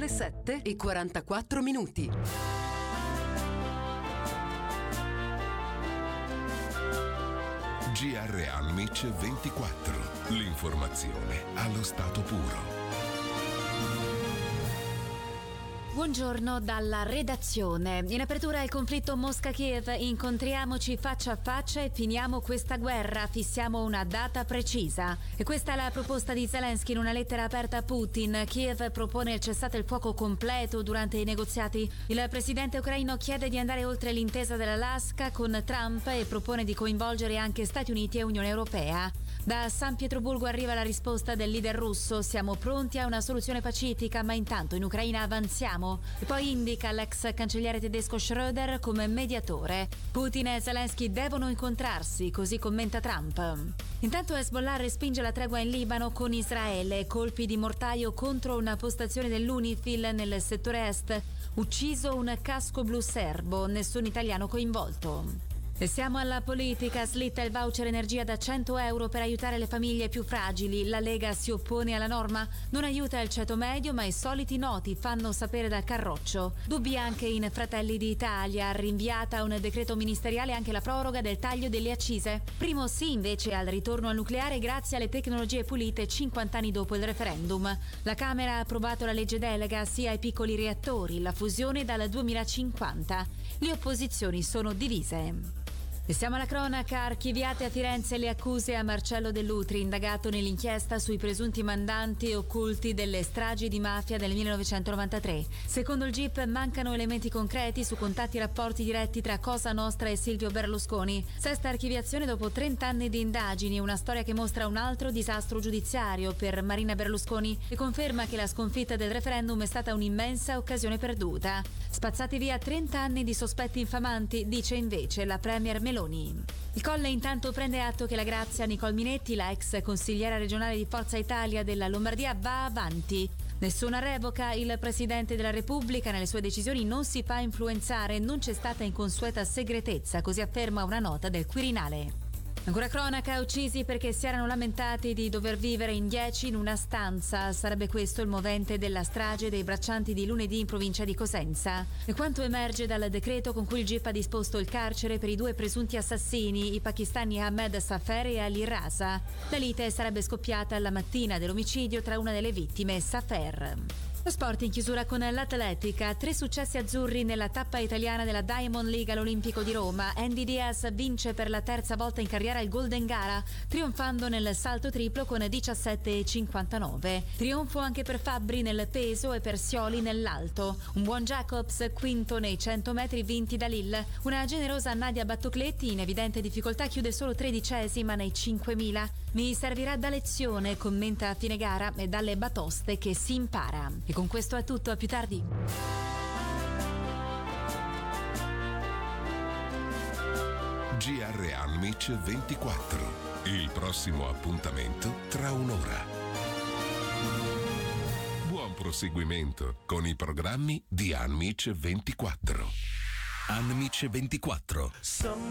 le 7:44. GR Anmic 24. L'informazione allo stato puro. Buongiorno dalla redazione. In apertura il conflitto Mosca-Kiev. Incontriamoci faccia a faccia e finiamo questa guerra. Fissiamo una data precisa. E questa è la proposta di Zelensky in una lettera aperta a Putin. Kiev propone il cessate il fuoco completo durante i negoziati. Il presidente ucraino chiede di andare oltre l'intesa dell'Alaska con Trump e propone di coinvolgere anche Stati Uniti e Unione Europea. Da San Pietroburgo arriva la risposta del leader russo. Siamo pronti a una soluzione pacifica, ma intanto in Ucraina avanziamo. E poi indica l'ex cancelliere tedesco Schröder come mediatore. Putin e Zelensky devono incontrarsi, così commenta Trump. Intanto Hezbollah respinge la tregua in Libano con Israele. Colpi di mortaio contro una postazione dell'UNIFIL nel settore est. Ucciso un casco blu serbo, nessun italiano coinvolto. E siamo alla politica. Slitta il voucher energia da 100 euro per aiutare le famiglie più fragili. La Lega si oppone alla norma. Non aiuta il ceto medio, ma i soliti noti fanno sapere dal Carroccio. Dubbi anche in Fratelli d'Italia. Rinviata a un decreto ministeriale anche la proroga del taglio delle accise. Primo sì invece al ritorno al nucleare grazie alle tecnologie pulite 50 anni dopo il referendum. La Camera ha approvato la legge delega sia ai piccoli reattori, la fusione dal 2050. Le opposizioni sono divise. E siamo alla cronaca. Archiviate a Firenze le accuse a Marcello Dell'Utri, indagato nell'inchiesta sui presunti mandanti occulti delle stragi di mafia del 1993. Secondo il GIP mancano elementi concreti su contatti e rapporti diretti tra Cosa Nostra e Silvio Berlusconi. Sesta archiviazione dopo 30 anni di indagini, una storia che mostra un altro disastro giudiziario per Marina Berlusconi e conferma che la sconfitta del referendum è stata un'immensa occasione perduta. Spazzati via 30 anni di sospetti infamanti, dice invece la premier Meloni. Il Colle intanto prende atto che la Grazia Nicole Minetti, la ex consigliera regionale di Forza Italia della Lombardia, va avanti. Nessuna revoca, il Presidente della Repubblica nelle sue decisioni non si fa influenzare, non c'è stata inconsueta segretezza, così afferma una nota del Quirinale. Ancora cronaca, uccisi perché si erano lamentati di dover vivere in 10 in una stanza. Sarebbe questo il movente della strage dei braccianti di lunedì in provincia di Cosenza. E quanto emerge dal decreto con cui il GIP ha disposto il carcere per i due presunti assassini, i pakistani Ahmed Safer e Ali Rasa. La lite sarebbe scoppiata alla mattina dell'omicidio tra una delle vittime, Safer. Lo sport in chiusura con l'atletica. 3 successi azzurri nella tappa italiana della Diamond League all'Olimpico di Roma. Andy Diaz vince per la terza volta in carriera il Golden Gara, trionfando nel salto triplo con 17,59. Trionfo anche per Fabbri nel peso e per Scioli nell'alto. Un buon Jacobs quinto nei 100 metri vinti da Lille. Una generosa Nadia Battocletti in evidente difficoltà chiude solo 13ª nei 5.000. Mi servirà da lezione, commenta a fine gara, e dalle batoste che si impara. E con questo è tutto, a più tardi. GR Anmic 24. Il prossimo appuntamento tra un'ora. Buon proseguimento con i programmi di Anmic 24. Anmic 24.